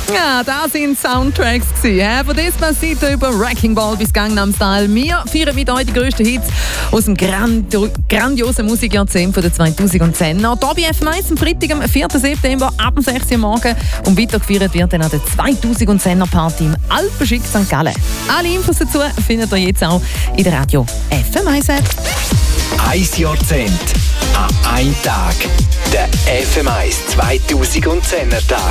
Ja, das sind Soundtracks gewesen, von Despacito über Wrecking Ball bis Gangnam Style. Wir feiern mit euch die grössten Hits aus dem grandiosen Musikjahrzehnt der 2010er. Hier bei FM1 am Freitag, am 4. September, ab dem 6. Uhr morgen. Und weiter gefeiert wird dann an der 2010er Party im Alpenschick St. Gallen. Alle Infos dazu findet ihr jetzt auch in der Radio FM1 App. Ein Jahrzehnt an einem Tag. Der FM1 2010er Tag.